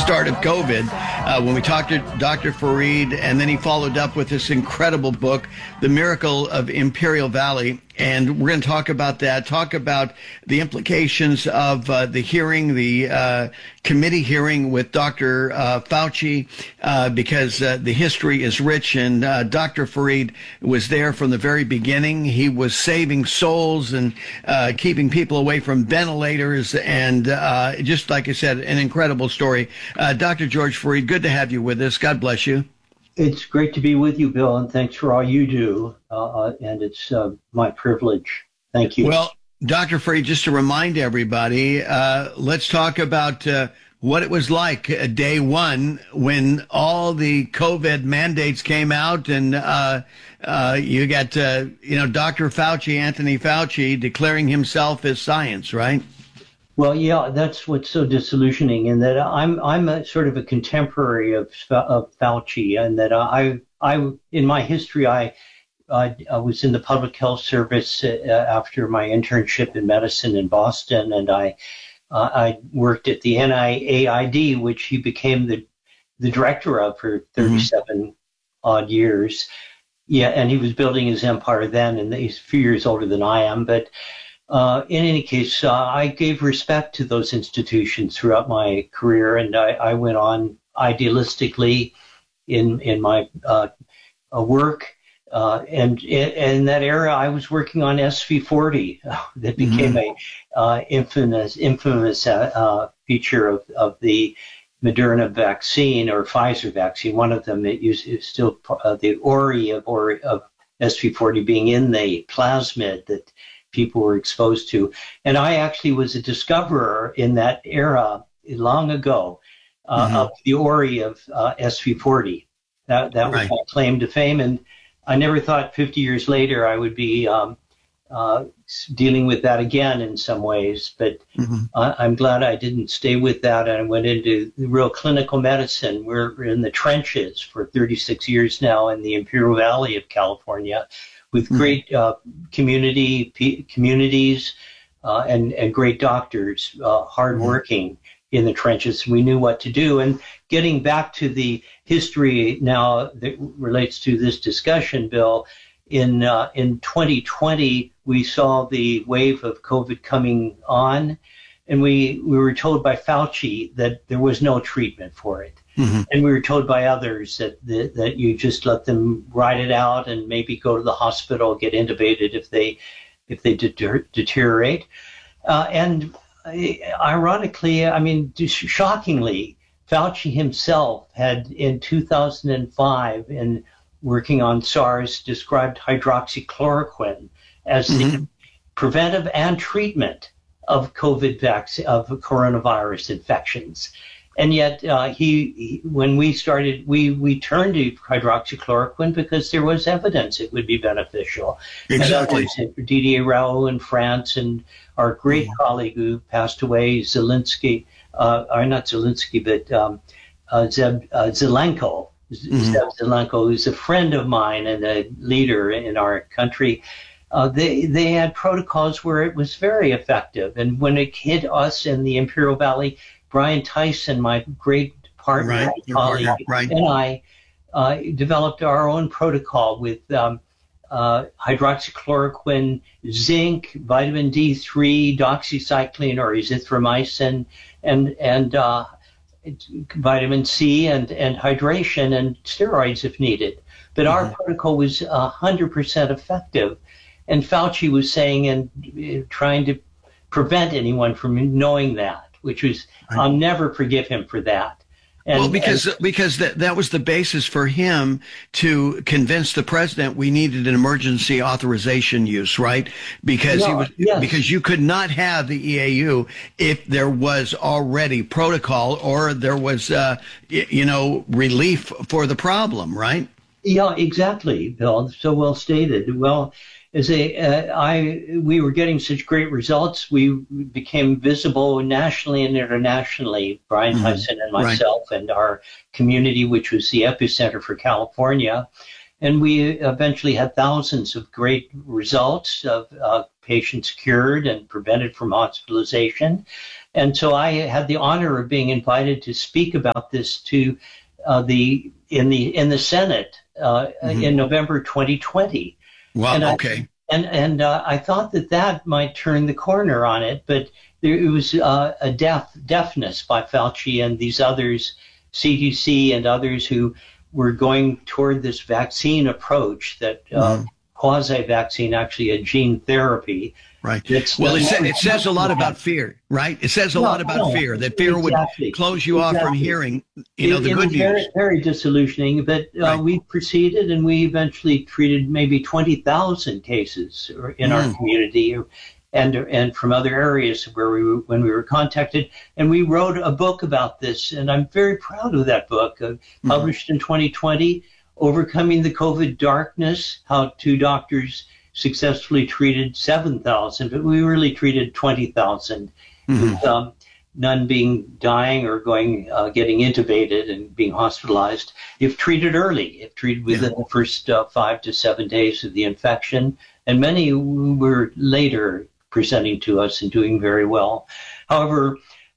start of COVID when we talked to Dr. Farid, and then he followed up with this incredible book, The Miracle of Imperial Valley. And we're going to talk about that, talk about the implications of the hearing, the committee hearing with Dr. Fauci, because the history is rich. And Dr. Farid was there from the very beginning. He was saving souls and keeping people away from ventilators. And just like I said, an incredible story. Dr. George Farid, good to have you with us. God bless you. It's great to be with you, Bill, and thanks for all you do. And it's my privilege. Thank you. Well, Dr. Farid, just to remind everybody, let's talk about what it was like day one when all the COVID mandates came out, and you got, Dr. Fauci, Anthony Fauci, declaring himself as science, right? Well, yeah, that's what's so disillusioning, in that I'm a sort of a contemporary of Fauci, and that I in my history I was in the public health service after my internship in medicine in Boston, and I worked at the NIAID, which he became the director of for 37 odd years. Yeah, and he was building his empire then, and he's a few years older than I am, but. In any case, I gave respect to those institutions throughout my career, and I went on idealistically in my work. And in that era, I was working on SV40 that became a infamous feature of the Moderna vaccine or Pfizer vaccine. One of them that is still the Ori of SV40 being in the plasmid that people were exposed to. And I actually was a discoverer in that era long ago of the Ori of SV40. That was my claim to fame. And I never thought 50 years later I would be dealing with that again in some ways. But I'm glad I didn't stay with that. And I went into real clinical medicine. We're in the trenches for 36 years now in the Imperial Valley of California, with great communities and great doctors, hardworking in the trenches. We knew what to do. And getting back to the history now that relates to this discussion, Bill, in 2020, we saw the wave of COVID coming on, and we were told by Fauci that there was no treatment for it. And we were told by others that you just let them ride it out and maybe go to the hospital, get intubated if they deteriorate. And ironically, I mean, shockingly, Fauci himself had in 2005, in working on SARS, described hydroxychloroquine as the preventive and treatment of COVID vaccine, of coronavirus infections. And yet, when we started, we turned to hydroxychloroquine because there was evidence it would be beneficial. Exactly. Didier Raoult in France, and our great colleague who passed away, Zelensky, or not Zelensky, but Zeb Zelenko. Zeb Zelenko, who's a friend of mine and a leader in our country. They had protocols where it was very effective. And when it hit us in the Imperial Valley, Brian Tyson, my great partner, colleague, and I developed our own protocol with hydroxychloroquine, zinc, vitamin D3, doxycycline or azithromycin, and vitamin C and hydration and steroids if needed. But our protocol was 100% effective. And Fauci was saying and trying to prevent anyone from knowing that, which was, I'll never forgive him for that. And, well, because that was the basis for him to convince the president we needed an emergency authorization use, right? Because because you could not have the EAU if there was already protocol or there was relief for the problem, right? Yeah, exactly, Bill. So well stated. Well, we were getting such great results, we became visible nationally and internationally, Brian Tyson and myself and our community, which was the epicenter for California. And we eventually had thousands of great results of patients cured and prevented from hospitalization. And so I had the honor of being invited to speak about this to in the Senate in November 2020. Wow. And Okay. I thought that might turn the corner on it, but it was a deafness by Fauci and these others, CDC and others, who were going toward this vaccine approach that quasi-vaccine, actually a gene therapy. Right. Well, it says a lot about fear, right? It says a lot about fear, that fear would close you off from hearing, the good news. Very, very disillusioning, but we proceeded and we eventually treated maybe 20,000 cases in our community and from other areas when we were contacted. And we wrote a book about this, and I'm very proud of that book, published in 2020, Overcoming the COVID Darkness, How Two Doctors Successfully Treated 7,000, but we really treated 20,000, with none being dying or getting intubated and being hospitalized if treated early, if treated within the first 5 to 7 days of the infection. And many were later presenting to us and doing very well. However,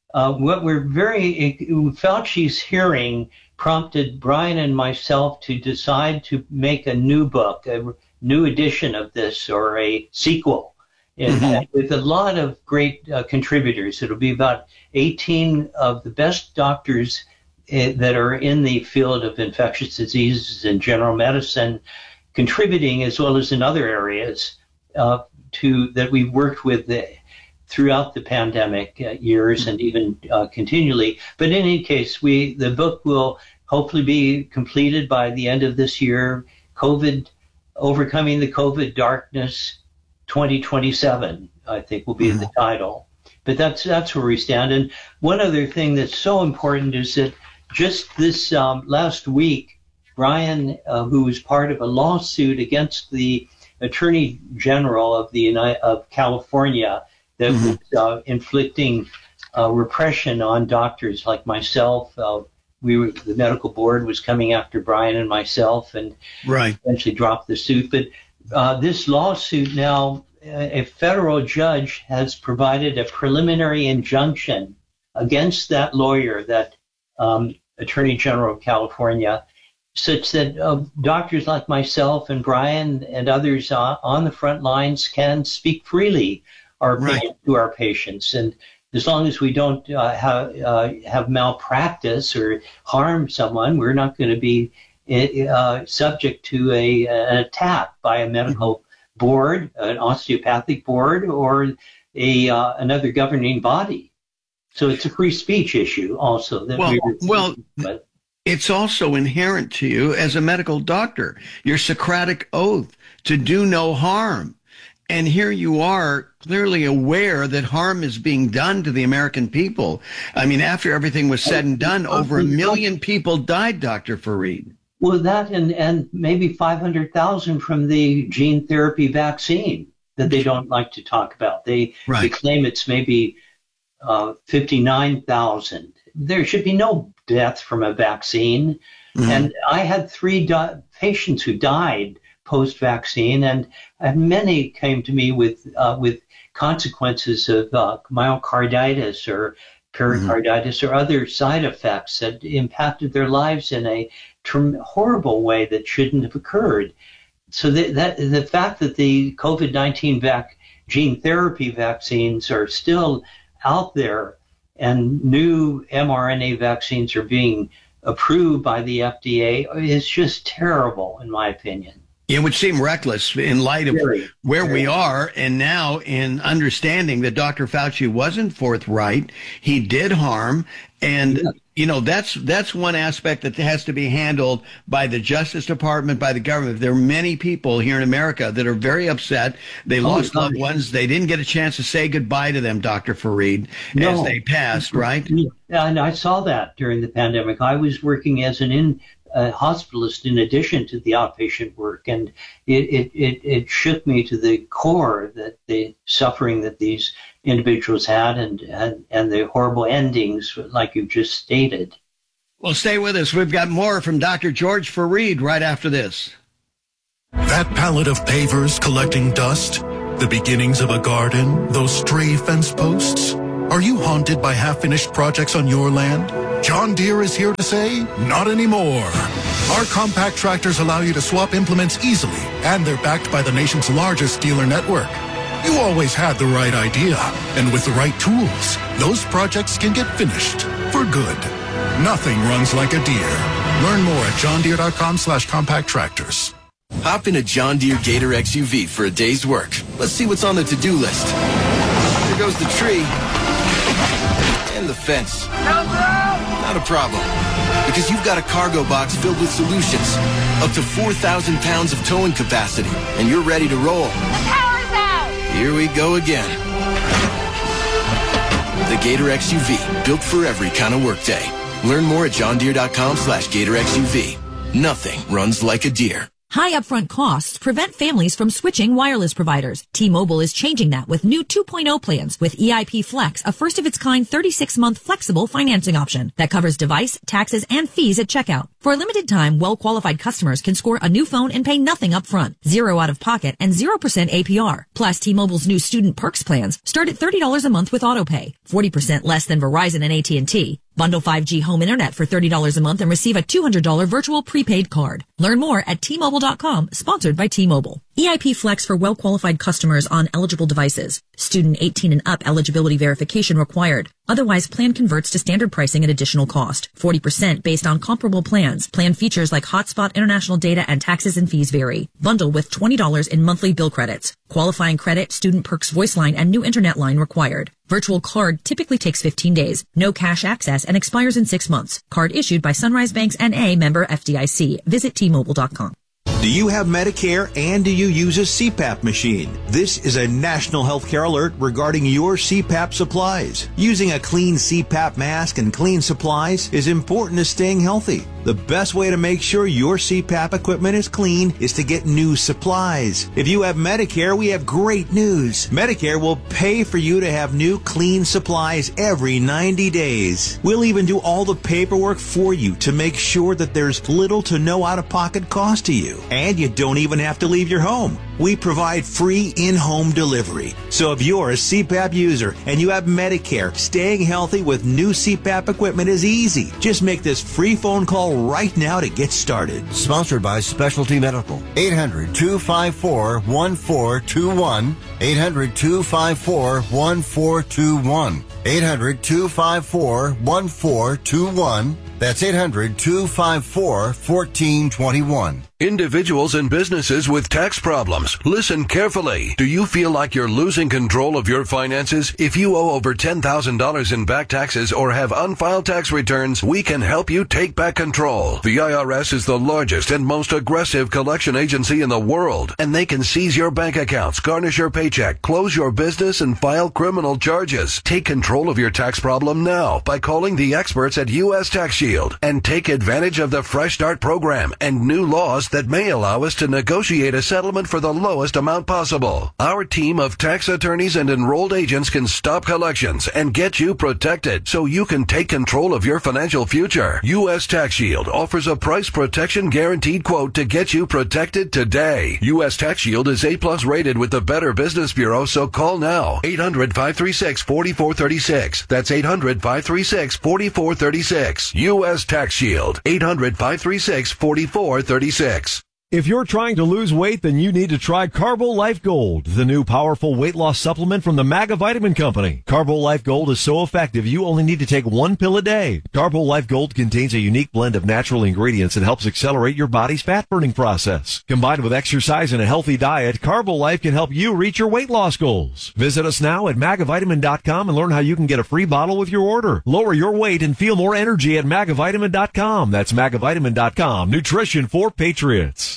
Fauci's hearing prompted Brian and myself to decide to make a new book, a new edition of this, or a sequel, with a lot of great contributors. It'll be about 18 of the best doctors that are in the field of infectious diseases and general medicine, contributing, as well as in other areas that we've worked with throughout the pandemic years and even continually. But in any case, the book will hopefully be completed by the end of this year. Overcoming the COVID Darkness 2027, I think, will be the title. But that's where we stand. And one other thing that's so important is that just this last week, Brian, who was part of a lawsuit against the Attorney General of California that was inflicting repression on doctors like myself. The medical board was coming after Brian and myself, and eventually dropped the suit. But this lawsuit now, a federal judge has provided a preliminary injunction against that lawyer, that Attorney General of California, such that doctors like myself and Brian and others on the front lines can speak freely to our patients. And as long as we don't have malpractice or harm someone, we're not going to be subject to an attack by a medical board, an osteopathic board, or another governing body. So it's a free speech issue also. It's also inherent to you as a medical doctor, your Socratic oath to do no harm. And here you are clearly aware that harm is being done to the American people. I mean, after everything was said and done, over 1 million people died, Dr. Fareed. Well, that and maybe 500,000 from the gene therapy vaccine that they don't like to talk about. They claim it's maybe 59,000. There should be no death from a vaccine. And I had 3 patients who died post-vaccine, and many came to me with consequences of myocarditis or pericarditis or other side effects that impacted their lives in a horrible way that shouldn't have occurred. So the fact that the COVID-19 gene therapy vaccines are still out there and new mRNA vaccines are being approved by the FDA is just terrible, in my opinion. It would seem reckless in light of where we are, and now in understanding that Dr. Fauci wasn't forthright, he did harm, and that's one aspect that has to be handled by the Justice Department, by the government. There are many people here in America that are very upset. They lost loved ones. They didn't get a chance to say goodbye to them, Dr. Fareed, as they passed, right? And I saw that during the pandemic. I was working as an hospitalist in addition to the outpatient work, and it shook me to the core that the suffering that these individuals had and the horrible endings, like you just stated. Well, stay with us. We've got more from Dr. George Fareed right after this. That pallet of pavers collecting dust, the beginnings of a garden, those stray fence posts. Are you haunted by half-finished projects on your land? John Deere is here to say, not anymore. Our compact tractors allow you to swap implements easily, and they're backed by the nation's largest dealer network. You always had the right idea, and with the right tools, those projects can get finished for good. Nothing runs like a Deere. Learn more at johndeere.com/compact tractors. Hop in a John Deere Gator XUV for a day's work. Let's see what's on the to-do list. There goes the tree. And the fence. Not a problem. Because you've got a cargo box filled with solutions. Up to 4,000 pounds of towing capacity. And you're ready to roll. The power's out! Here we go again. The Gator XUV. Built for every kind of workday. Learn more at johndeere.com/Gator XUV. Nothing runs like a Deere. High upfront costs prevent families from switching wireless providers. T-Mobile is changing that with new 2.0 plans with EIP Flex, a first-of-its-kind 36-month flexible financing option that covers device, taxes, and fees at checkout. For a limited time, well-qualified customers can score a new phone and pay nothing up front, 0 out of pocket, and 0% APR. Plus, T-Mobile's new Student Perks plans start at $30 a month with AutoPay, 40% less than Verizon and AT&T. Bundle 5G home internet for $30 a month and receive a $200 virtual prepaid card. Learn more at T-Mobile.com, sponsored by T-Mobile. EIP Flex for well-qualified customers on eligible devices. Student 18 and up eligibility verification required. Otherwise, plan converts to standard pricing at additional cost. 40% based on comparable plans. Plan features like hotspot, international data, and taxes and fees vary. Bundle with $20 in monthly bill credits. Qualifying credit, Student Perks voice line, and new internet line required. Virtual card typically takes 15 days. No cash access and expires in 6 months. Card issued by Sunrise Banks N.A. member FDIC. Visit T-Mobile.com. Do you have Medicare and do you use a CPAP machine? This is a national healthcare alert regarding your CPAP supplies. Using a clean CPAP mask and clean supplies is important to staying healthy. The best way to make sure your CPAP equipment is clean is to get new supplies. If you have Medicare, we have great news. Medicare will pay for you to have new clean supplies every 90 days. We'll even do all the paperwork for you to make sure that there's little to no out-of-pocket cost to you. And you don't even have to leave your home. We provide free in-home delivery. So if you're a CPAP user and you have Medicare, staying healthy with new CPAP equipment is easy. Just make this free phone call right now to get started. Sponsored by Specialty Medical. 800-254-1421. 800-254-1421. 800-254-1421. That's 800-254-1421. Individuals and businesses with tax problems, listen carefully. Do you feel like you're losing control of your finances? If you owe over $10,000 in back taxes or have unfiled tax returns, we can help you take back control. The IRS is the largest and most aggressive collection agency in the world, and they can seize your bank accounts, garnish your paycheck, close your business, and file criminal charges. Take control of your tax problem now by calling the experts at U.S. Tax Shield and take advantage of the Fresh Start program and new laws that may allow us to negotiate a settlement for the lowest amount possible. Our team of tax attorneys and enrolled agents can stop collections and get you protected so you can take control of your financial future. U.S. Tax Shield offers a price protection guaranteed quote to get you protected today. U.S. Tax Shield is A+ rated with the Better Business Bureau, so call now. 800-536-4436. That's 800-536-4436. U.S. Tax Shield. 800-536-4436. If you're trying to lose weight, then you need to try Carbo Life Gold, the new powerful weight loss supplement from the Maga Vitamin Company. Carbo Life Gold is so effective, you only need to take 1 pill a day. Carbo Life Gold contains a unique blend of natural ingredients that helps accelerate your body's fat-burning process. Combined with exercise and a healthy diet, Carbo Life can help you reach your weight loss goals. Visit us now at magavitamin.com and learn how you can get a free bottle with your order. Lower your weight and feel more energy at magavitamin.com. That's magavitamin.com. Nutrition for patriots.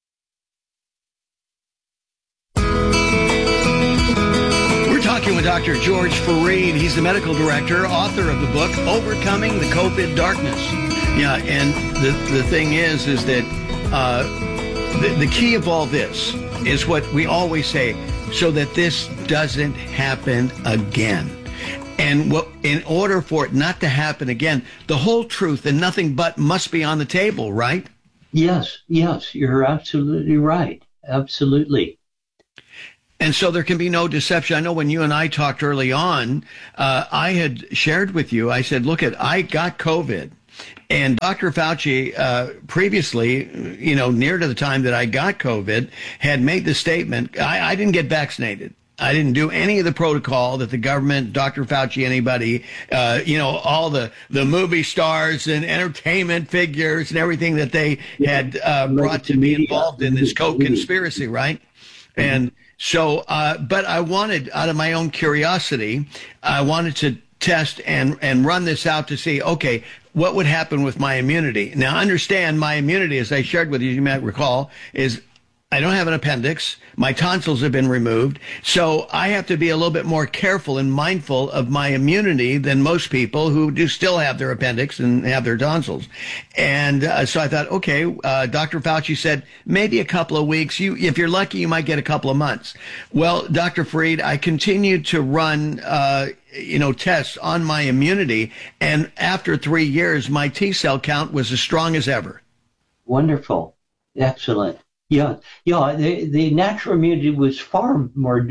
Talking with Dr. George Fareed. He's the medical director, author of the book, Overcoming the COVID Darkness. Yeah, and the thing is that the key of all this is what we always say, so that this doesn't happen again. And in order for it not to happen again, the whole truth and nothing but must be on the table, right? Yes, you're absolutely right. Absolutely. And so there can be no deception. I know when you and I talked early on, I had shared with you, I said, I got COVID. And Dr. Fauci, previously, near to the time that I got COVID, had made the statement, I didn't get vaccinated. I didn't do any of the protocol that the government, Dr. Fauci, anybody, all the movie stars and entertainment figures and everything that they had brought to be involved in this co-conspiracy, right? And so, but I wanted, out of my own curiosity, I wanted to test and run this out to see, okay, what would happen with my immunity? Now, understand my immunity, as I shared with you, you might recall, is I don't have an appendix. My tonsils have been removed. So I have to be a little bit more careful and mindful of my immunity than most people who do still have their appendix and have their tonsils. And so I thought, okay, Dr. Fauci said, maybe a couple of weeks. If you're lucky, you might get a couple of months. Well, Dr. Fareed, I continued to run tests on my immunity. And after 3 years, my T cell count was as strong as ever. Wonderful. Excellent. Yeah. The natural immunity was far more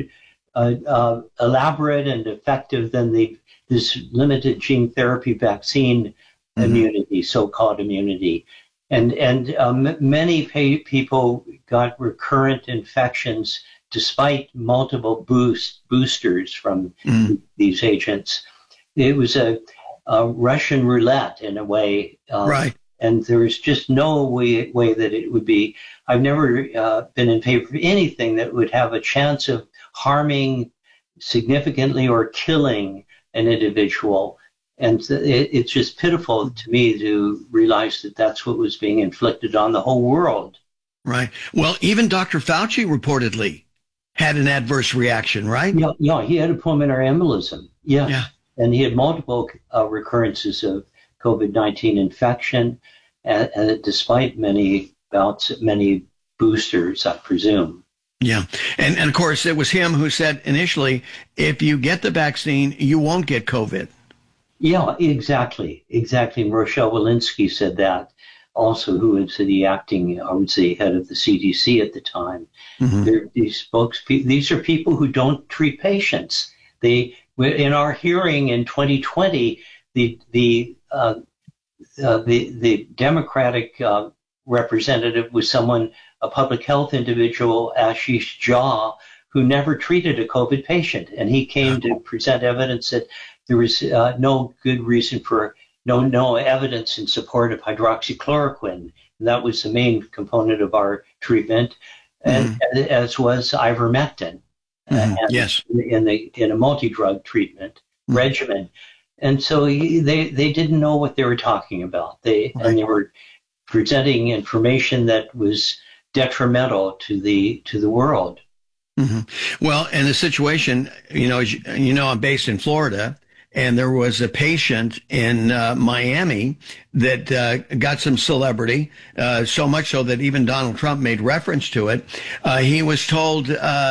elaborate and effective than this limited gene therapy vaccine immunity, so-called immunity, and many people got recurrent infections despite multiple boosters from these agents. It was a Russian roulette in a way, right? And there was just no way that it would be. I've never been in favor of anything that would have a chance of harming significantly or killing an individual. And it's just pitiful to me to realize that that's what was being inflicted on the whole world. Right. Well, even Dr. Fauci reportedly had an adverse reaction, right? Yeah, he had a pulmonary embolism. Yeah. And he had multiple recurrences of COVID-19 infection, and despite many bouts, many boosters, I presume. Yeah. And of course, it was him who said initially, if you get the vaccine, you won't get COVID. Yeah, exactly. And Rochelle Walensky said that also, who was the acting, I would say, head of the CDC at the time. These are people who don't treat patients. In our hearing in 2020, the Democratic representative was a public health individual, Ashish Jha, who never treated a COVID patient. And he came to present evidence that there was no good reason for, no evidence in support of hydroxychloroquine. And that was the main component of our treatment, and as was ivermectin. Yes. In a multi-drug treatment regimen. And so they didn't know what they were talking about. And they were presenting information that was detrimental to the world. Well, in the situation, I'm based in Florida, and there was a patient in Miami that got some celebrity, so much so that even Donald Trump made reference to it. He was told,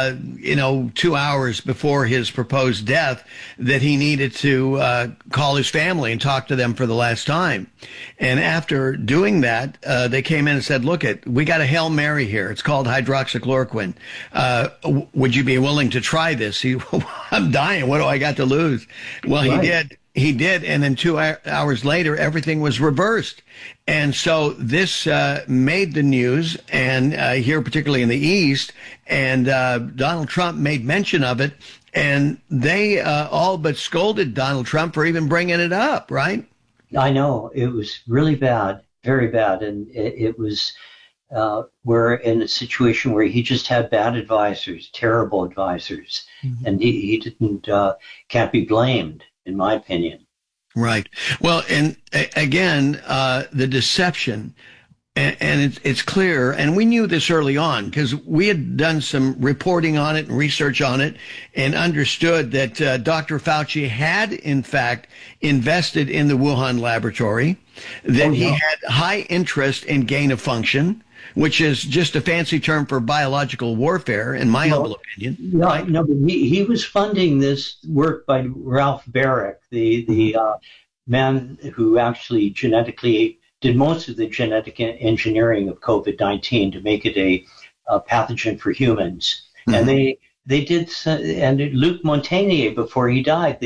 2 hours before his proposed death that he needed to call his family and talk to them for the last time. And after doing that, they came in and said, look, we got a Hail Mary here. It's called hydroxychloroquine. Would you be willing to try this? I'm dying. What do I got to lose? Well, He did. And then 2 hours later, everything was reversed. And so this made the news, and here, particularly in the East, and Donald Trump made mention of it. And they all but scolded Donald Trump for even bringing it up, right? I know. It was really bad, very bad. And it was, we're in a situation where he just had bad advisors, terrible advisors. And he can't be blamed, in my opinion. Right. Well, and again, the deception, and it's clear, and we knew this early on because we had done some reporting on it and research on it and understood that Dr. Fauci had, in fact, invested in the Wuhan laboratory, that he had high interest in gain of function, which is just a fancy term for biological warfare, in my humble opinion. No, but he was funding this work by Ralph Baric, the man who actually genetically did most of the genetic engineering of COVID-19 to make it a pathogen for humans. And they did, and Luc Montagnier, before he died,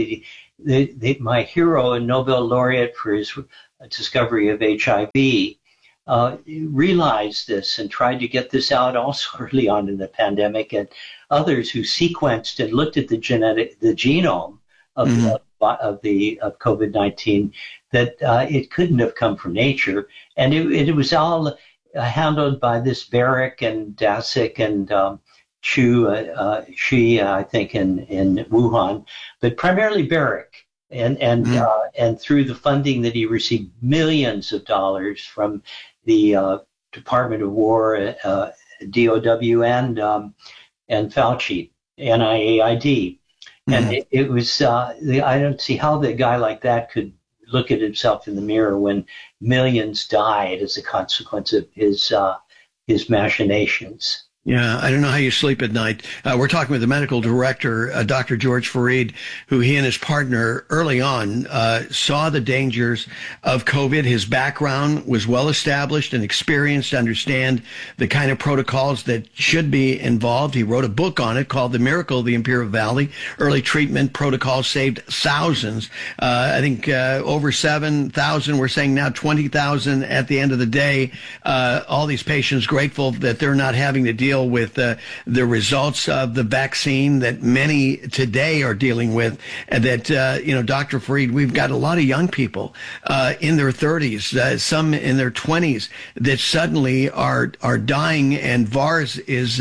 my hero and Nobel laureate for his discovery of HIV, realized this and tried to get this out also early on in the pandemic, and others who sequenced and looked at the genome of COVID-19, that it couldn't have come from nature, and it was all handled by this Barrick and Daszak and Shi, I think, in Wuhan, but primarily Barrick, and through the funding that he received, millions of dollars from the Department of War, DOW, and Fauci, NIAID. And it was, I don't see how the guy like that could look at himself in the mirror when millions died as a consequence of his machinations. Yeah, I don't know how you sleep at night. We're talking with the medical director, Dr. George Fareed, who he and his partner early on saw the dangers of COVID. His background was well established and experienced to understand the kind of protocols that should be involved. He wrote a book on it called The Miracle of the Imperial Valley. Early treatment protocols saved thousands. I think over 7,000. We're saying now 20,000 at the end of the day. All these patients grateful that they're not having to deal with the results of the vaccine that many today are dealing with. And that, Dr. Fareed, we've got a lot of young people in their 30s, some in their 20s, that suddenly are dying, and VAERS is,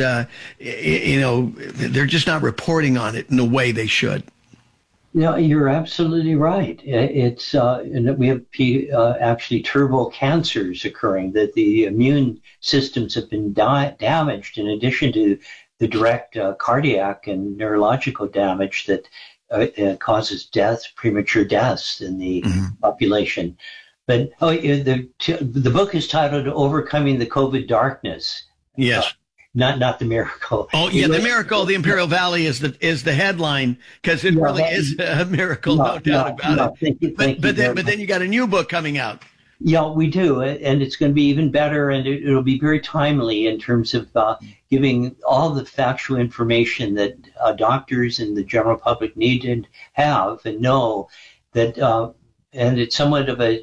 they're just not reporting on it in the way they should. No, you're absolutely right. It's and we have actually turbo cancers occurring, that the immune systems have been damaged, in addition to the direct cardiac and neurological damage that causes premature deaths in the population. But the book is titled "Overcoming the COVID Darkness." Yes. Not the miracle. Oh yeah, the miracle of the Imperial Valley is the headline, because it really is a miracle, no doubt about it. But then you got a new book coming out. Yeah, we do, and it's going to be even better, and it'll be very timely in terms of giving all the factual information that doctors and the general public need to have and know that, and it's somewhat of a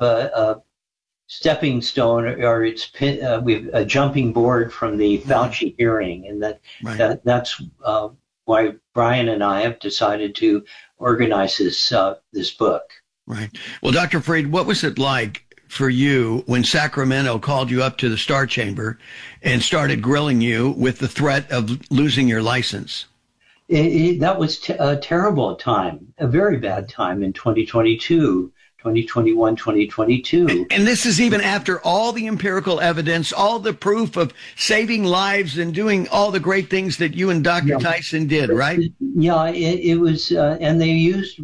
stepping stone, or it's we've a jumping board from the Fauci hearing, and that's why Brian and I have decided to organize this book. Right. Well, Dr. Fareed, what was it like for you when Sacramento called you up to the Star Chamber and started grilling you with the threat of losing your license? That was a terrible time, a very bad time in 2021, 2022. And this is even after all the empirical evidence, all the proof of saving lives and doing all the great things that you and Dr. Tyson did, right? Yeah, it was, and they used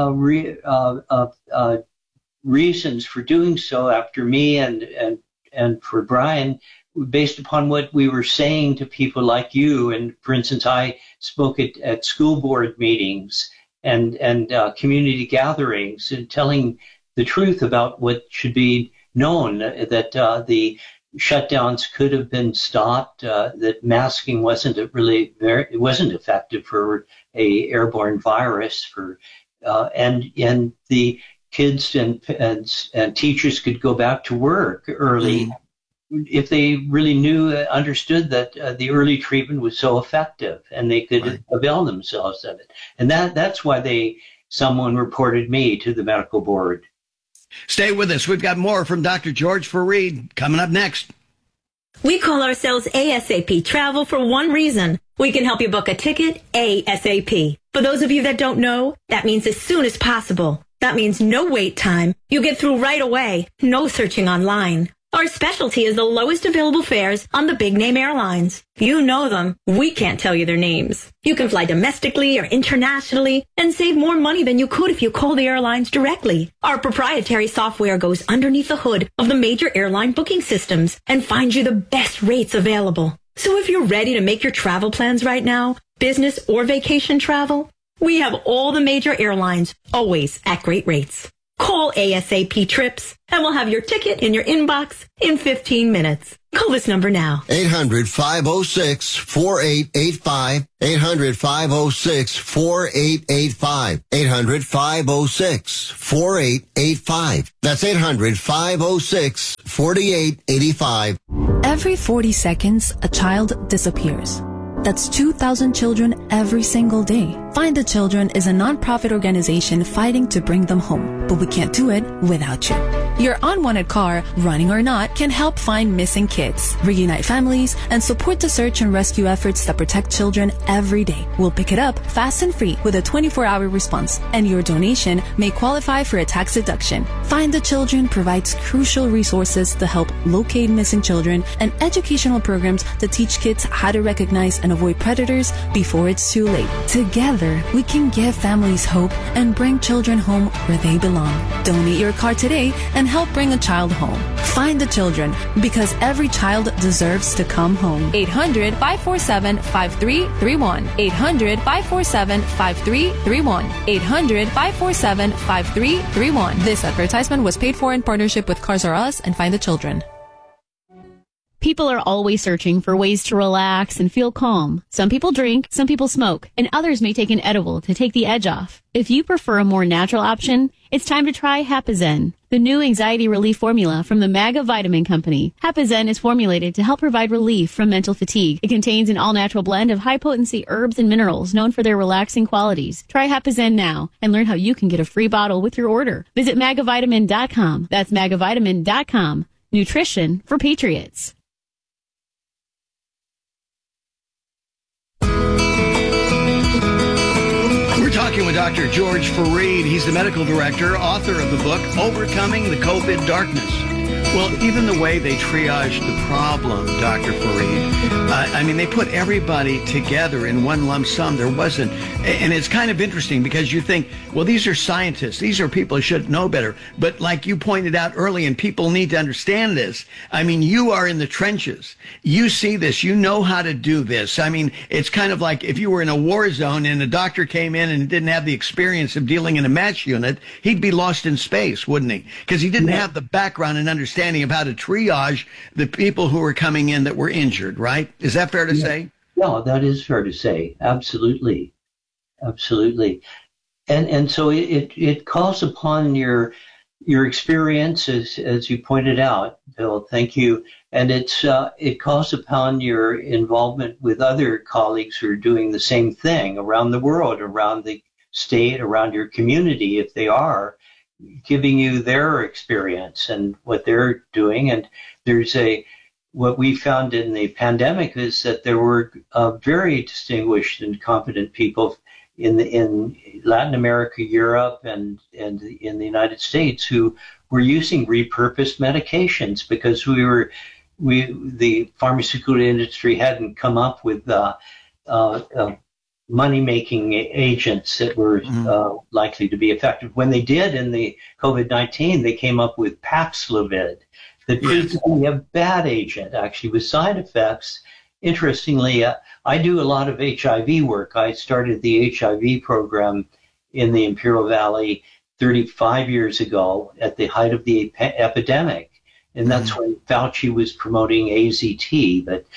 reasons for doing so after me and for Brian, based upon what we were saying to people like you. And for instance, I spoke at school board meetings and community gatherings, and telling the truth about what should be known, that the shutdowns could have been stopped, that masking wasn't effective for a airborne virus, and the kids and teachers could go back to work early if they really understood that the early treatment was so effective, and they could avail themselves of it. And that's why someone reported me to the medical board. Stay with us. We've got more from Dr. George Fareed coming up next. We call ourselves ASAP Travel for one reason. We can help you book a ticket ASAP. For those of you that don't know, that means as soon as possible. That means no wait time. You get through right away. No searching online. Our specialty is the lowest available fares on the big-name airlines. You know them. We can't tell you their names. You can fly domestically or internationally and save more money than you could if you call the airlines directly. Our proprietary software goes underneath the hood of the major airline booking systems and finds you the best rates available. So if you're ready to make your travel plans right now, business or vacation travel, we have all the major airlines, always at great rates. Call ASAP Trips and we'll have your ticket in your inbox in 15 minutes. Call this number now. 800-506-4885. 800-506-4885. 800-506-4885. That's 800-506-4885. Every 40 seconds, a child disappears. That's 2,000 children every single day. Find the Children is a nonprofit organization fighting to bring them home, but we can't do it without you. Your unwanted car, running or not, can help find missing kids, reunite families, and support the search and rescue efforts that protect children every day. We'll pick it up fast and free with a 24-hour response, and your donation may qualify for a tax deduction. Find the Children provides crucial resources to help locate missing children and educational programs to teach kids how to recognize and avoid predators before it's too late. Together, we can give families hope and bring children home where they belong. Donate your car today and help bring a child home. Find the Children, because every child deserves to come home. 800-547-5331. 800-547-5331. 800-547-5331. This advertisement was paid for in partnership with Cars R Us and Find the Children. People are always searching for ways to relax and feel calm. Some people drink, some people smoke, and others may take an edible to take the edge off. If you prefer a more natural option, it's time to try Hapazen, the new anxiety relief formula from the MAGA Vitamin Company. Hapazen is formulated to help provide relief from mental fatigue. It contains an all-natural blend of high-potency herbs and minerals known for their relaxing qualities. Try Hapazen now and learn how you can get a free bottle with your order. Visit magavitamin.com. That's magavitamin.com. Nutrition for patriots. We're talking with Dr. George Fareed. He's the medical director, author of the book, Overcoming the COVID Darkness. Well, even the way they triaged the problem, Dr. Fareed, they put everybody together in one lump sum. There wasn't, and it's kind of interesting because you think, well, these are scientists. These are people who should know better. But like you pointed out early, and people need to understand this, you are in the trenches. You see this. You know how to do this. It's kind of like if you were in a war zone and a doctor came in and didn't have the experience of dealing in a match unit, he'd be lost in space, wouldn't he? Because he didn't have the background and understanding of how to triage the people who were coming in that were injured, right? Is that fair to say? No, that is fair to say. Absolutely. Absolutely. And so it calls upon your experience, as you pointed out, Bill, thank you. And it calls upon your involvement with other colleagues who are doing the same thing around the world, around the state, around your community, if they are, giving you their experience and what they're doing. And there's what we found in the pandemic is that there were very distinguished and competent people in Latin America, Europe, and in the United States who were using repurposed medications because the pharmaceutical industry hadn't come up with money-making agents that were likely to be effective. When they did in the COVID-19, they came up with Paxlovid, that proved to be a bad agent, actually, with side effects. Interestingly, I do a lot of HIV work. I started the HIV program in the Imperial Valley 35 years ago at the height of the epidemic, and that's when Fauci was promoting AZT. But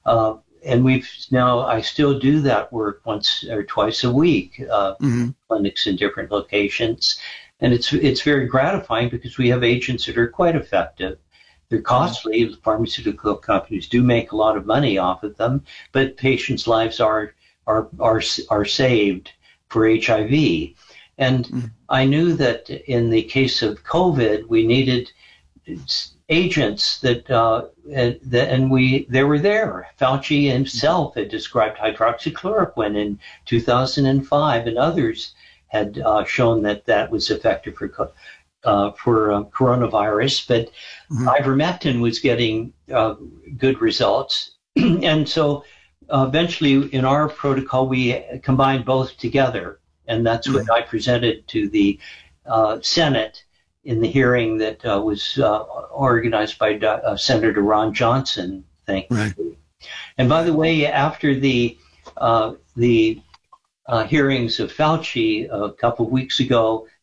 I still do that work once or twice a week, clinics in different locations. And it's very gratifying because we have agents that are quite effective. They're costly. The pharmaceutical companies do make a lot of money off of them, but patients' lives are saved for HIV. And I knew that in the case of COVID, we needed agents they were there. Fauci himself had described hydroxychloroquine in 2005, and others had shown that was effective for coronavirus. But ivermectin was getting good results, and so eventually in our protocol we combined both together, and that's what I presented to the Senate in the hearing that was organized by Senator Ron Johnson, thankfully. Right. And by the way, after the hearings of Fauci a couple of weeks ago, that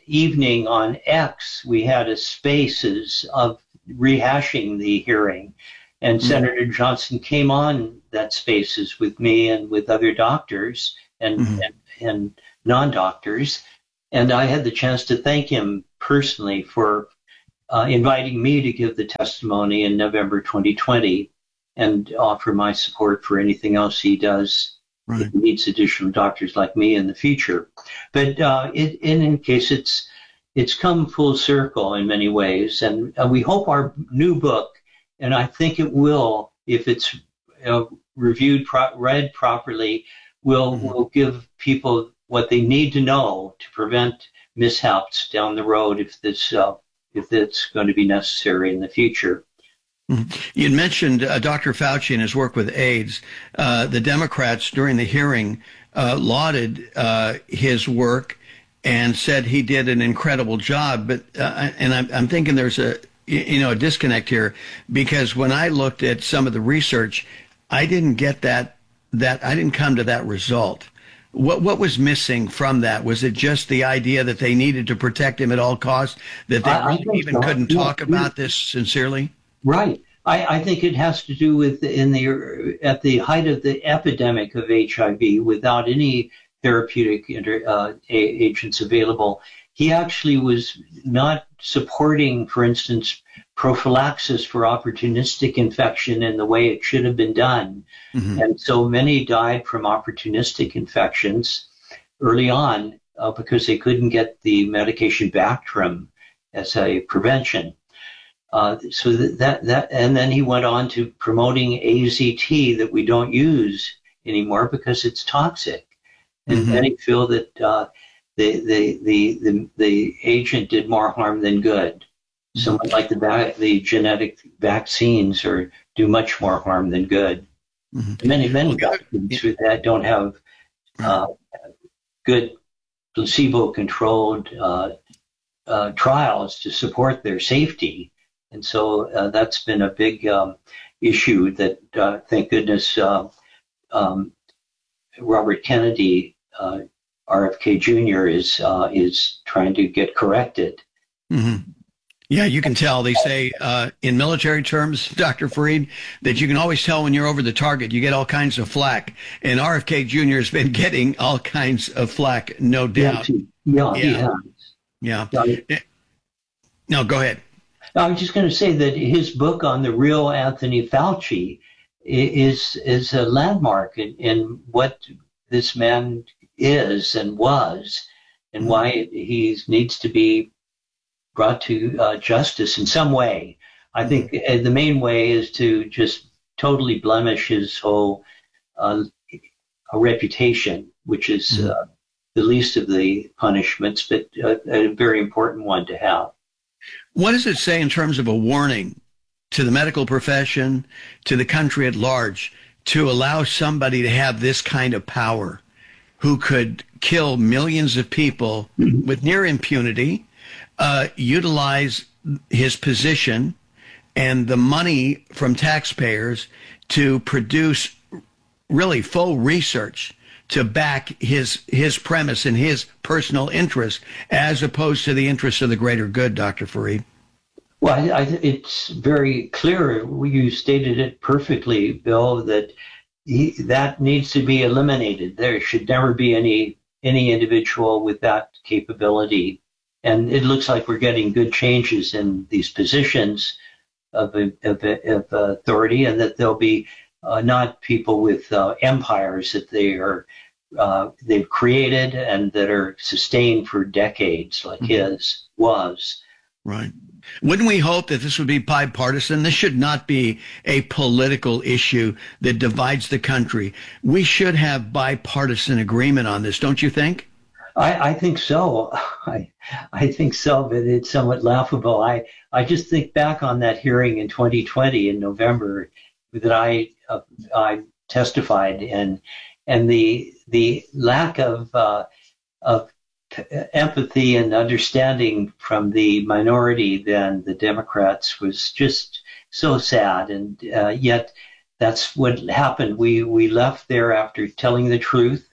evening on X, we had a Spaces of rehashing the hearing. And Senator Johnson came on that Spaces with me and with other doctors and non-doctors. And I had the chance to thank him personally for inviting me to give the testimony in November 2020 and offer my support for anything else he does. Right. If he needs additional doctors like me in the future. But in any case, it's come full circle in many ways. And we hope our new book, and I think it will, if it's reviewed, read properly, will give people what they need to know to prevent mishaps down the road if it's going to be necessary in the future. You mentioned Dr. Fauci and his work with AIDS. The Democrats during the hearing lauded his work and said he did an incredible job. But and I'm thinking there's a disconnect here, because when I looked at some of the research, I didn't get that I didn't come to that result. What was missing from that? Was it just the idea that they needed to protect him at all costs, that they couldn't talk about this sincerely? Right. I think it has to do with at the height of the epidemic of HIV, without any therapeutic agents available, he actually was not supporting, for instance, prophylaxis for opportunistic infection in the way it should have been done. And so many died from opportunistic infections early on because they couldn't get the medication Bactrim as a prevention. So that and then he went on to promoting AZT that we don't use anymore because it's toxic. And many feel that the agent did more harm than good. Somewhat like the genetic vaccines do much more harm than good. Many doctors with that don't have good placebo-controlled trials to support their safety. And so that's been a big issue that, thank goodness, Robert Kennedy, RFK Jr. is trying to get corrected. Yeah, you can tell. They say in military terms, Dr. Fareed, that you can always tell when you're over the target. You get all kinds of flack. And RFK Jr. has been getting all kinds of flack, no doubt. Yeah, he has. Yeah. No, go ahead. I was just going to say that his book on the real Anthony Fauci is a landmark in what this man is and was, and why he needs to be brought to justice in some way. I think the main way is to just totally blemish his whole reputation, which is the least of the punishments, but a very important one to have. What does it say in terms of a warning to the medical profession, to the country at large, to allow somebody to have this kind of power, who could kill millions of people with near impunity, utilize his position and the money from taxpayers to produce really faux research to back his premise and his personal interest, as opposed to the interests of the greater good, Dr. Fareed? Well, it's very clear. You stated it perfectly, Bill, that that needs to be eliminated. There should never be any individual with that capability. And it looks like we're getting good changes in these positions of authority, and that there'll be not people with empires that they've created and that are sustained for decades, like his was. Right. Wouldn't we hope that this would be bipartisan? This should not be a political issue that divides the country. We should have bipartisan agreement on this, don't you think? I think so. I think so, but it's somewhat laughable. I just think back on that hearing in 2020 in November that I testified, and the lack of empathy and understanding from the minority then, the Democrats, was just so sad. And yet that's what happened. We left there after telling the truth,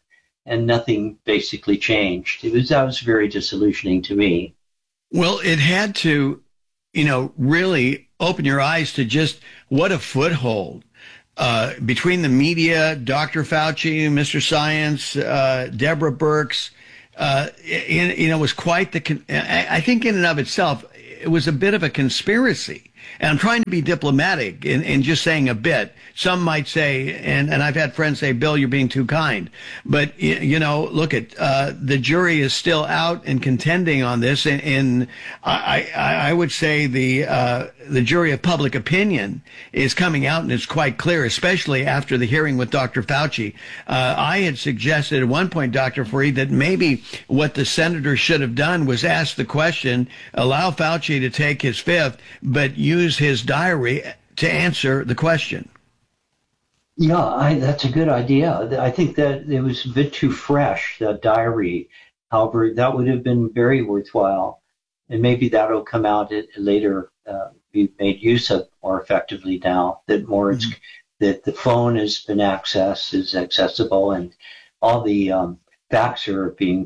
and nothing basically changed. That was very disillusioning to me. Well, it had to, really open your eyes to just what a foothold between the media, Dr. Fauci, Mr. Science, Deborah Birx. It was quite I think in and of itself, it was a bit of a conspiracy. And I'm trying to be diplomatic in just saying a bit. Some might say, and I've had friends say, Bill, you're being too kind. But, look at the jury is still out and contending on this. And I would say the jury of public opinion is coming out, and it's quite clear, especially after the hearing with Dr. Fauci. I had suggested at one point, Dr. Fareed, that maybe what the senator should have done was ask the question, allow Fauci to take his fifth, but use his diary to answer the question. Yeah, that's a good idea. I think that it was a bit too fresh, that diary. However, that would have been very worthwhile. And maybe that'll come out later, be made use of more effectively now that that the phone has been is accessible, and all the facts are being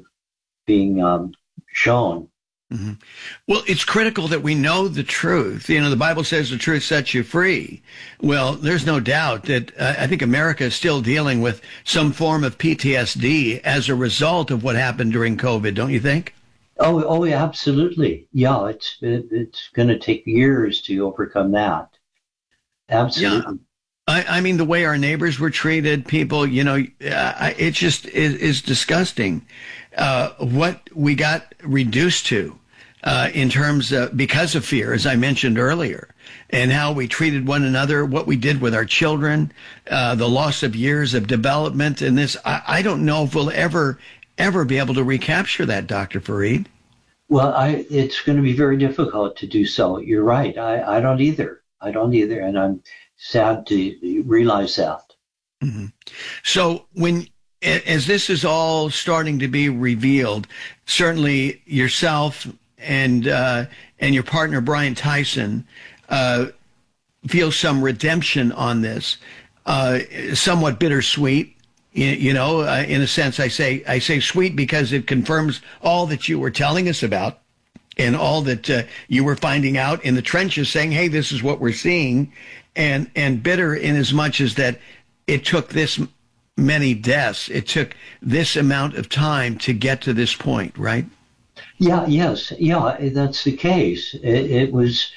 shown. Mm-hmm. Well, it's critical that we know the truth. The Bible says the truth sets you free. Well, there's no doubt that I think America is still dealing with some form of PTSD as a result of what happened during COVID, don't you think? Oh, yeah, absolutely. Yeah, it's going to take years to overcome that. Absolutely. Yeah. I mean, the way our neighbors were treated, people, it just is disgusting what we got reduced to in terms of, because of fear, as I mentioned earlier, and how we treated one another, what we did with our children, the loss of years of development. And this, I don't know if we'll ever be able to recapture that, Dr. Fareed. Well, it's going to be very difficult to do so. You're right. I don't either. And I'm sad to realize that. Mm-hmm. So as this is all starting to be revealed, certainly yourself and your partner, Brian Tyson, feel some redemption on this, somewhat bittersweet. In a sense, I say sweet because it confirms all that you were telling us about and all that you were finding out in the trenches, saying, hey, this is what we're seeing, and bitter in as much as that it took this many deaths. It took this amount of time to get to this point, right? Yes, that's the case. It was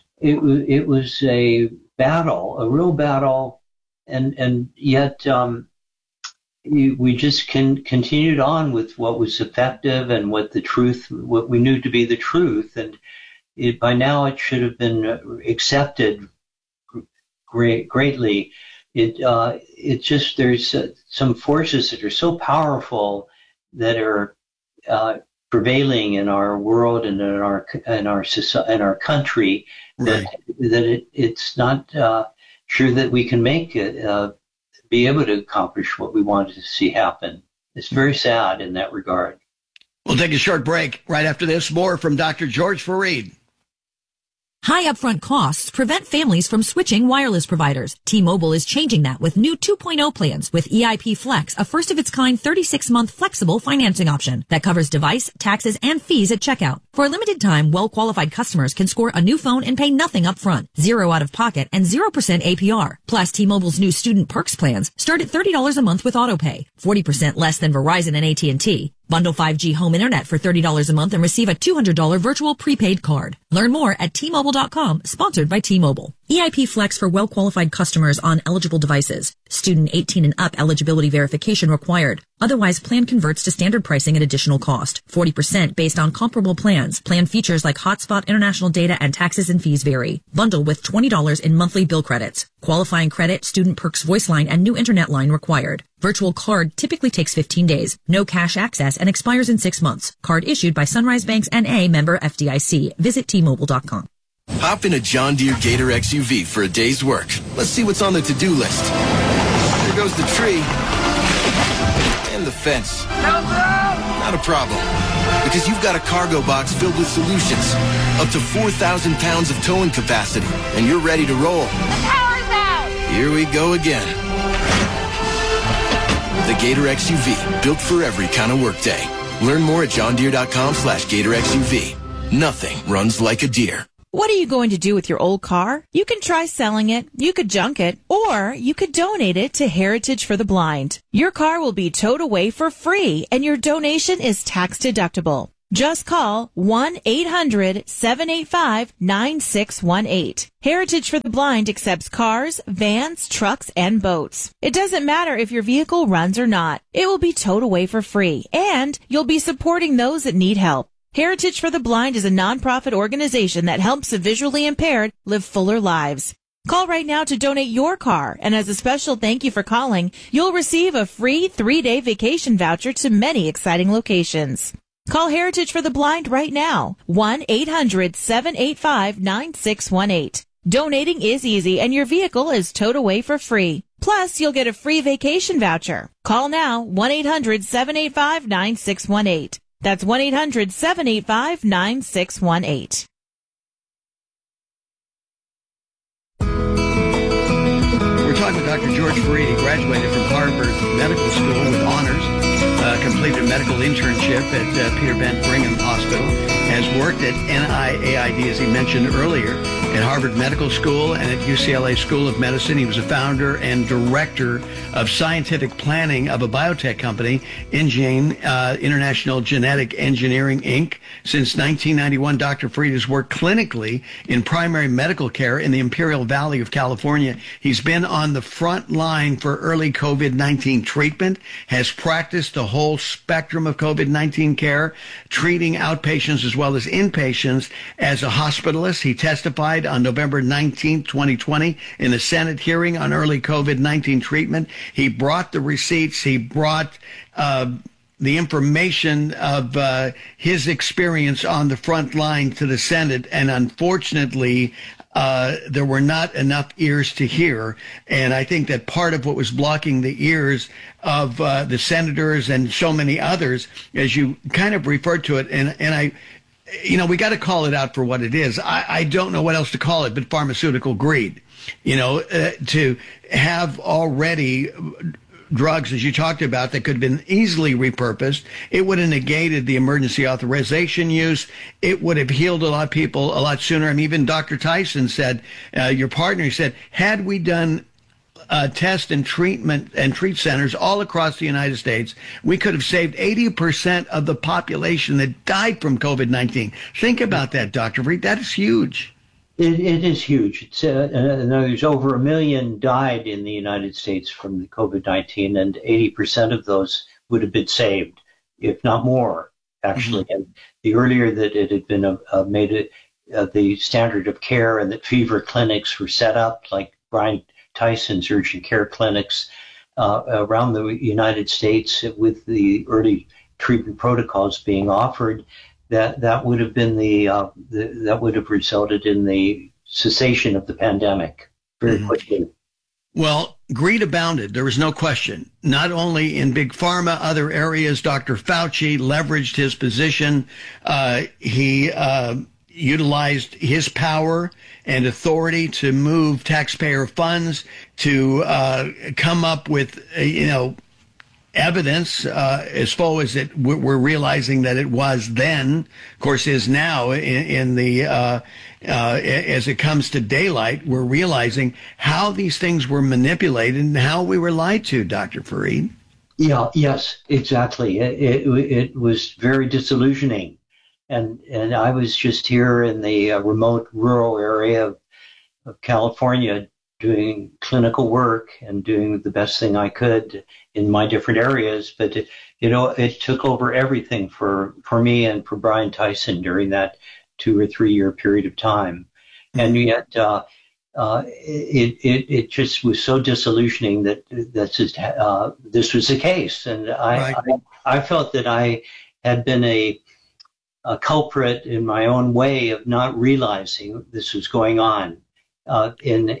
a battle, a real battle, and yet we just continued on with what was effective and what we knew to be the truth, and by now it should have been accepted greatly. It just, there's some forces that are so powerful that are prevailing in our world and in our society, in our country, right, that it's not sure that we can make it be able to accomplish what we wanted to see happen. It's very sad in that regard. We'll take a short break. Right after this, more from Dr. George Fareed. High upfront costs prevent families from switching wireless providers. T-Mobile is changing that with new 2.0 plans with EIP Flex, a first-of-its-kind 36-month flexible financing option that covers device, taxes, and fees at checkout. For a limited time, well-qualified customers can score a new phone and pay nothing up front, 0 out of pocket, and 0% APR. Plus, T-Mobile's new Student Perks plans start at $30 a month with autopay, 40% less than Verizon and AT&T. Bundle 5G home internet for $30 a month and receive a $200 virtual prepaid card. Learn more at T-Mobile.com, sponsored by T-Mobile. EIP Flex for well-qualified customers on eligible devices. Student 18 and up eligibility verification required. Otherwise, plan converts to standard pricing at additional cost. 40% based on comparable plans. Plan features like hotspot, international data, and taxes and fees vary. Bundle with $20 in monthly bill credits. Qualifying credit, Student Perks voice line, and new internet line required. Virtual card typically takes 15 days. No cash access and expires in 6 months. Card issued by Sunrise Banks N.A. member FDIC. Visit T-Mobile.com. Hop in a John Deere Gator XUV for a day's work. Let's see what's on the to-do list. There goes the tree. And the fence. Not a problem. Because you've got a cargo box filled with solutions. Up to 4,000 pounds of towing capacity. And you're ready to roll. The power's out! Here we go again. The Gator XUV, built for every kind of workday. Learn more at johndeere.com/Gator XUV. Nothing runs like a deer. What are you going to do with your old car? You can try selling it, you could junk it, or you could donate it to Heritage for the Blind. Your car will be towed away for free, and your donation is tax deductible. Just call 1-800-785-9618. Heritage for the Blind accepts cars, vans, trucks, and boats. It doesn't matter if your vehicle runs or not. It will be towed away for free, and you'll be supporting those that need help. Heritage for the Blind is a nonprofit organization that helps the visually impaired live fuller lives. Call right now to donate your car, and as a special thank you for calling, you'll receive a free 3-day vacation voucher to many exciting locations. Call Heritage for the Blind right now, 1-800-785-9618. Donating is easy, and your vehicle is towed away for free. Plus, you'll get a free vacation voucher. Call now, 1-800-785-9618. That's 1-800-785-9618. We're talking with Dr. George Fareed. He graduated from Harvard Medical School with honors, completed a medical internship at Peter Bent Brigham Hospital, has worked at NIAID, as he mentioned earlier, at Harvard Medical School and at UCLA School of Medicine. He was a founder and director of scientific planning of a biotech company, InGene, International Genetic Engineering, Inc. Since 1991, Dr. Fareed has worked clinically in primary medical care in the Imperial Valley of California. He's been on the front line for early COVID-19 treatment, has practiced the whole spectrum of COVID-19 care, treating outpatients as well as inpatients as a hospitalist. He testified on November 19, 2020 in a Senate hearing on early COVID-19 treatment. He brought the receipts. He brought the information of his experience on the front line to the Senate, and unfortunately, there were not enough ears to hear. And I think that part of what was blocking the ears of the senators and so many others, as you kind of referred to it, and I, we got to call it out for what it is. I don't know what else to call it but pharmaceutical greed. To have already drugs, as you talked about, that could have been easily repurposed. It would have negated the emergency authorization use. It would have healed a lot of people a lot sooner. I mean, even Dr. Tyson said, your partner, he said, had we done test and treatment and treat centers all across the United States, we could have saved 80% of the population that died from COVID-19. Think about that, Dr. Fareed. That is huge. It is huge. It's, there's over 1 million died in the United States from the COVID-19, and 80% of those would have been saved, if not more, actually. Mm-hmm. And the earlier that it had been made it the standard of care, and that fever clinics were set up, like Brian Tyson's urgent care clinics around the United States, with the early treatment protocols being offered, that would have been that would have resulted in the cessation of the pandemic very quickly. Well, greed abounded. There was no question. Not only in big pharma, other areas. Dr. Fauci leveraged his position. He utilized his power and authority to move taxpayer funds to come up with, evidence as far as we're realizing that it was then, of course, is now in the as it comes to daylight. We're realizing how these things were manipulated and how we were lied to, Dr. Fareed. Yeah, yes, exactly. It was very disillusioning, and I was just here in the remote rural area of California, doing clinical work and doing the best thing I could in my different areas. But, it took over everything for me and for Brian Tyson during that 2 or 3 year period of time. And yet it just was so disillusioning that this was the case. And I felt that I had been a culprit in my own way of not realizing this was going on. I'm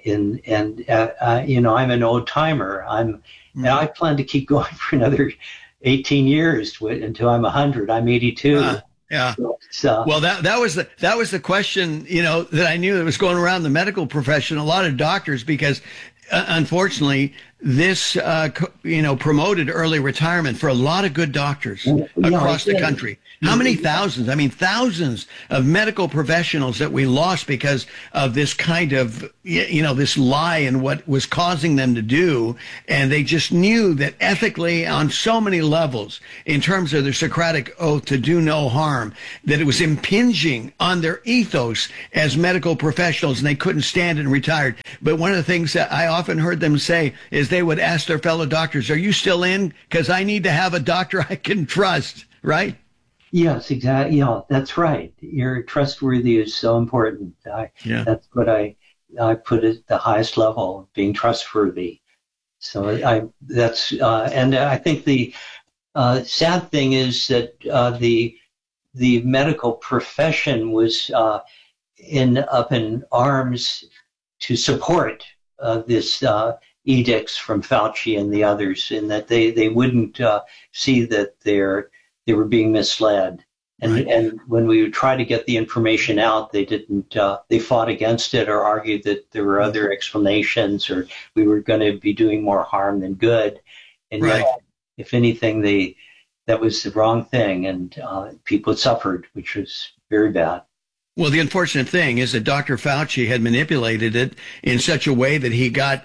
an old timer. I plan to keep going for another 18 years until I'm 100. I'm 82. Yeah. Well, that was the question, that I knew that was going around the medical profession. A lot of doctors, because unfortunately, this, promoted early retirement for a lot of good doctors across the country. How many thousands? I mean, thousands of medical professionals that we lost because of this kind of, this lie and what was causing them to do. And they just knew that ethically on so many levels, in terms of their Socratic oath to do no harm, that it was impinging on their ethos as medical professionals, and they couldn't stand it and retired. But one of the things that I often heard them say is they would ask their fellow doctors, "Are you still in? Because I need to have a doctor I can trust," right? Yes, exactly. That's right. You're trustworthy is so important. That's what I put at the highest level, being trustworthy. So and I think the sad thing is that the medical profession was up in arms to support this edicts from Fauci and the others, in that they wouldn't see that they were being misled. And when we would try to get the information out, they didn't, they fought against it or argued that there were other explanations, or we were going to be doing more harm than good. And yet, if anything, that was the wrong thing, and people suffered, which was very bad. Well, the unfortunate thing is that Dr. Fauci had manipulated it in such a way that he got,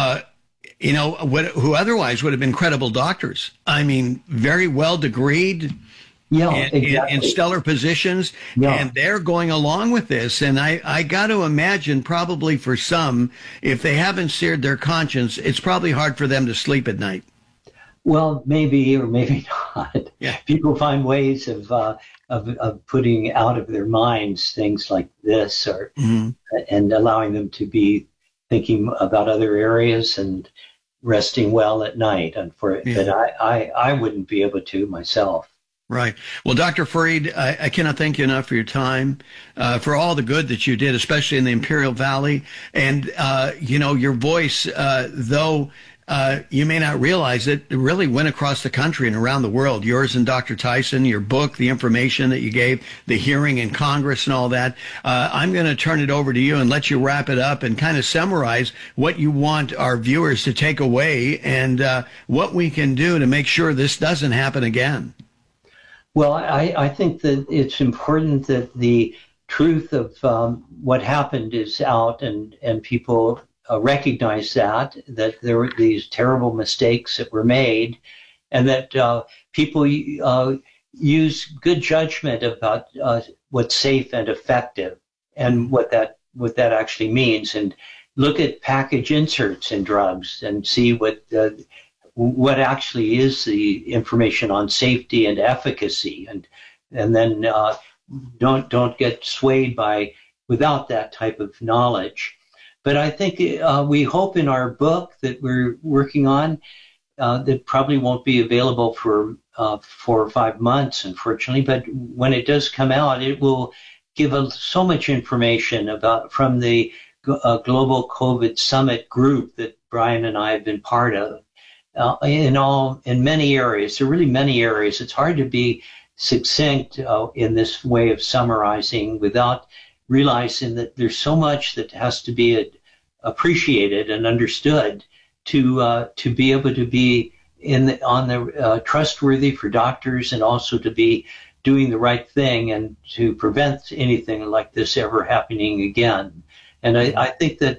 who otherwise would have been credible doctors. I mean, very well degreed, in stellar positions, and they're going along with this. And I got to imagine, probably for some, if they haven't seared their conscience, it's probably hard for them to sleep at night. Well, maybe or maybe not. Yeah. People find ways of putting out of their minds things like this, or and allowing them to be thinking about other areas and resting well at night. But I wouldn't be able to myself. Right. Well, Dr. Farid, I cannot thank you enough for your time, for all the good that you did, especially in the Imperial Valley. And, your voice, though you may not realize it really went across the country and around the world. Yours and Dr. Tyson, your book, the information that you gave, the hearing in Congress and all that. I'm going to turn it over to you and let you wrap it up and kind of summarize what you want our viewers to take away and what we can do to make sure this doesn't happen again. Well, I think that it's important that the truth of what happened is out, and people recognize that there were these terrible mistakes that were made, and that people use good judgment about what's safe and effective, and what that actually means, and look at package inserts in drugs and see what actually is the information on safety and efficacy, and then don't get swayed without that type of knowledge. But I think we hope in our book that we're working on, that probably won't be available for 4 or 5 months, unfortunately. But when it does come out, it will give so much information from the Global COVID Summit group that Brian and I have been part of. In many areas, there are really many areas. It's hard to be succinct in this way of summarizing without realizing that there's so much that has to be appreciated and understood to be able to be on the trustworthy for doctors, and also to be doing the right thing and to prevent anything like this ever happening again. And I think that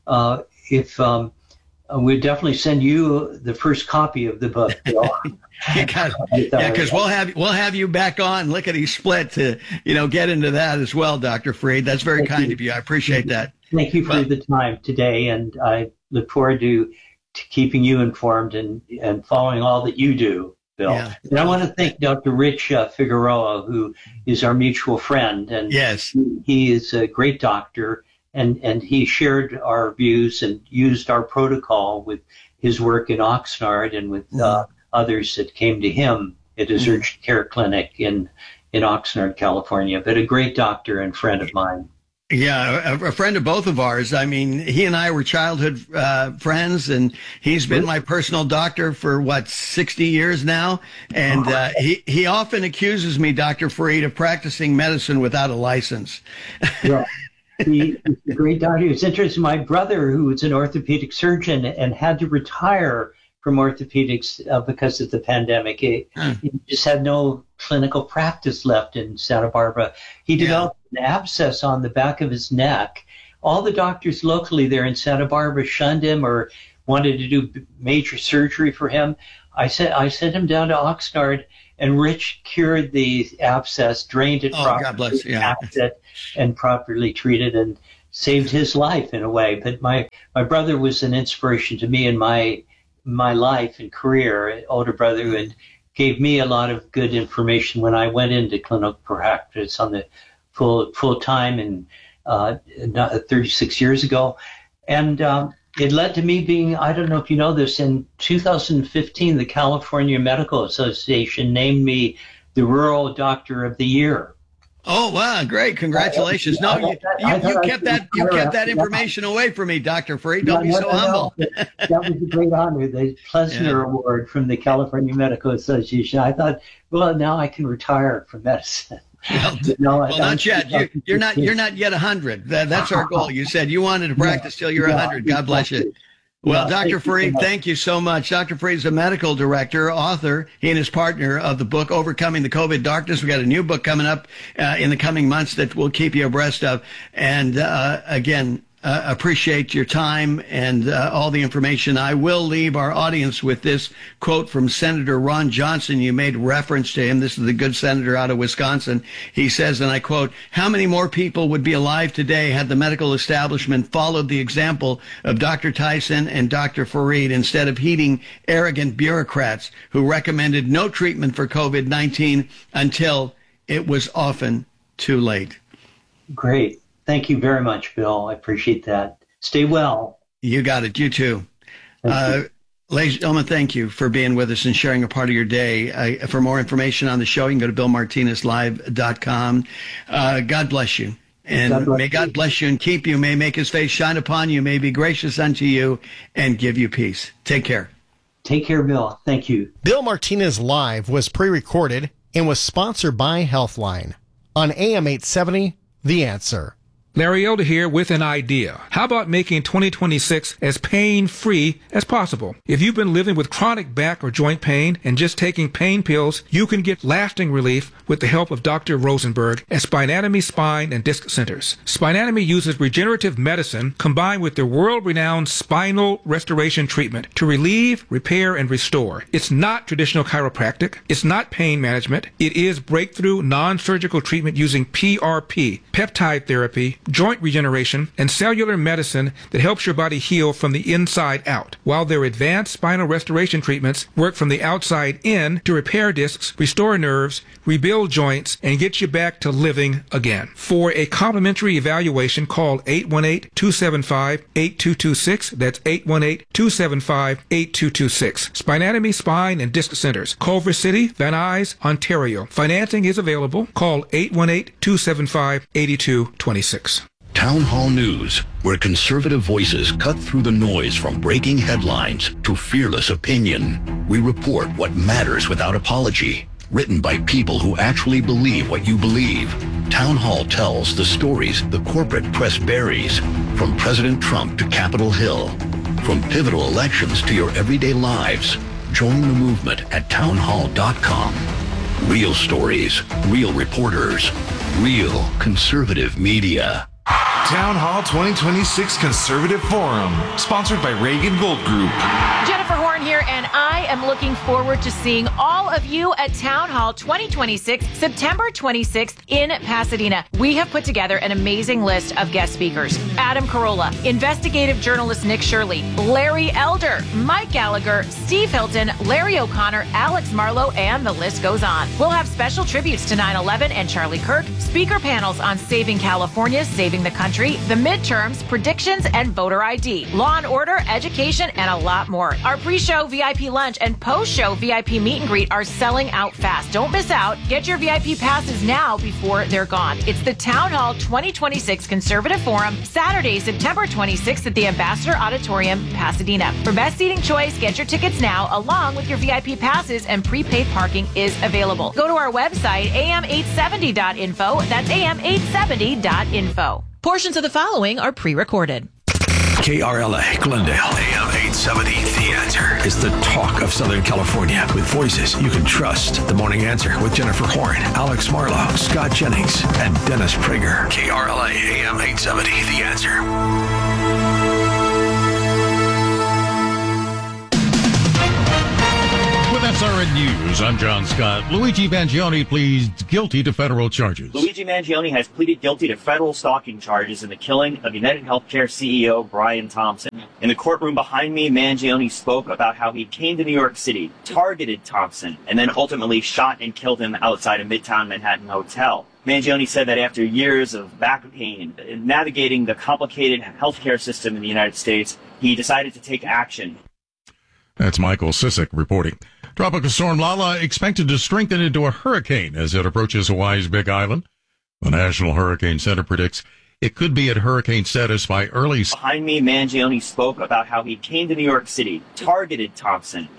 if we'll definitely send you the first copy of the book, Bill. Because we'll have you back on Lickety Split to get into that as well, Dr. Farid. That's very kind of you. I appreciate that. Thank you for the time today, and I look forward to keeping you informed and following all that you do, Bill. Yeah. And I want to thank Dr. Rich Figueroa, who is our mutual friend, and he is a great doctor. And he shared our views and used our protocol with his work in Oxnard and with others that came to him at his urgent care clinic in Oxnard, California. But a great doctor and friend of mine. Yeah, a friend of both of ours. I mean, he and I were childhood friends, and he's been my personal doctor for 60 years now. And he often accuses me, Dr. Farid, of practicing medicine without a license. Yeah. He's a great doctor. He was interested. My brother, who was an orthopedic surgeon and had to retire from orthopedics because of the pandemic, he just had no clinical practice left in Santa Barbara. He developed an abscess on the back of his neck. All the doctors locally there in Santa Barbara shunned him or wanted to do major surgery for him. I sent him down to Oxnard, and Rich cured the abscess, drained it properly, God bless. packed it, and properly treated, and saved his life in a way. But my brother was an inspiration to me in my life and career, an older brother, and gave me a lot of good information when I went into clinical practice on the full time and 36 years ago. And it led to me being, I don't know if you know this, in 2015, the California Medical Association named me the Rural Doctor of the Year. Oh, wow, great. Congratulations. No, you kept that information away from me, Dr. Fareed. Don't be so humble. That was a great honor, the Plessner Award from the California Medical Association. I thought, well, now I can retire from medicine. Not yet. You're not yet 100. That's our goal. You said you wanted to practice till you're 100. God bless you. Well, Dr. Fareed, thank you so much. Dr. Fareed is a medical director, author, he and his partner of the book, Overcoming the COVID Darkness. We got a new book coming up in the coming months that we'll keep you abreast of. And again, appreciate your time and all the information. I will leave our audience with this quote from Senator Ron Johnson. You made reference to him. This is the good senator out of Wisconsin. He says, and I quote, "How many more people would be alive today had the medical establishment followed the example of Dr. Tyson and Dr. Fareed instead of heeding arrogant bureaucrats who recommended no treatment for COVID-19 until it was often too late." Great. Thank you very much, Bill. I appreciate that. Stay well. You got it. You too. Ladies and gentlemen, thank you for being with us and sharing a part of your day. For more information on the show, you can go to BillMartinezLive.com. God bless you. And may God bless you and keep you. May make his face shine upon you. May be gracious unto you and give you peace. Take care. Take care, Bill. Thank you. Bill Martinez Live was pre-recorded and was sponsored by Healthline on AM 870, The Answer. Larry Elder here with an idea. How about making 2026 as pain-free as possible? If you've been living with chronic back or joint pain and just taking pain pills, you can get lasting relief with the help of Dr. Rosenberg at Spinatomy Spine and Disc Centers. Spinatomy uses regenerative medicine combined with their world-renowned spinal restoration treatment to relieve, repair, and restore. It's not traditional chiropractic. It's not pain management. It is breakthrough non-surgical treatment using PRP, peptide therapy, joint regeneration, and cellular medicine that helps your body heal from the inside out, while their advanced spinal restoration treatments work from the outside in to repair discs, restore nerves, rebuild joints, and get you back to living again. For a complimentary evaluation, call 818-275-8226. That's 818-275-8226. Spinatomy Spine and Disc Centers, Culver City, Van Nuys, Ontario. Financing is available. Call 818-275-8226. Town Hall News, where conservative voices cut through the noise from breaking headlines to fearless opinion. We report what matters without apology. Written by people who actually believe what you believe. Town Hall tells the stories the corporate press buries, from President Trump to Capitol Hill. From pivotal elections to your everyday lives. Join the movement at townhall.com. Real stories, real reporters, real conservative media. Town Hall 2026 Conservative Forum, sponsored by Reagan Gold Group. Jennifer Horn here, and I am looking forward to seeing all of you at Town Hall 2026, September 26th in Pasadena. We have put together an amazing list of guest speakers. Adam Carolla, investigative journalist Nick Shirley, Larry Elder, Mike Gallagher, Steve Hilton, Larry O'Connor, Alex Marlowe, and the list goes on. We'll have special tributes to 9/11 and Charlie Kirk, speaker panels on saving California, saving the country, the midterms, predictions, and voter ID, law and order, education, and a lot more. Our pre-show VIP lunch and post-show VIP meet and greet are selling out fast. Don't miss out. Get your VIP passes now before they're gone. It's the Town Hall 2026 Conservative Forum, Saturday, September 26th at the Ambassador Auditorium, Pasadena. For best seating choice, get your tickets now, along with your VIP passes, and prepaid parking is available. Go to our website, am870.info. That's am870.info. Portions of the following are pre-recorded. KRLA, Glendale, AM 870, The Answer is the talk of Southern California with voices you can trust. The Morning Answer with Jennifer Horn, Alex Marlowe, Scott Jennings, and Dennis Prager. KRLA, AM 870, The Answer. With SRN News, I'm John Scott. Luigi Mangione pleads guilty to federal charges. Luigi Mangione has pleaded guilty to federal stalking charges in the killing of United Healthcare CEO Brian Thompson. In the courtroom behind me, Mangione spoke about how he came to New York City, targeted Thompson, and then ultimately shot and killed him outside a Midtown Manhattan hotel. Mangione said that after years of back pain and navigating the complicated healthcare system in the United States, he decided to take action. That's Michael Sisek reporting. Tropical storm Lala expected to strengthen into a hurricane as it approaches Hawaii's Big Island. The National Hurricane Center predicts it could be at hurricane status by early. Behind me, Mangione spoke about how he came to New York City, targeted Thompson,